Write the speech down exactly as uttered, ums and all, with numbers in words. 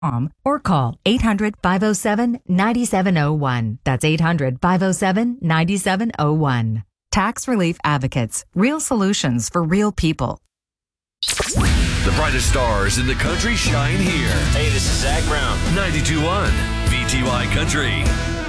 or call eight hundred, five oh seven, nine seven oh one. That's eight hundred, five oh seven, nine seven oh one. Tax Relief Advocates. Real solutions for real people. The brightest stars in the country shine here. Hey, this is Zach Brown. ninety-two point one V T Y Country.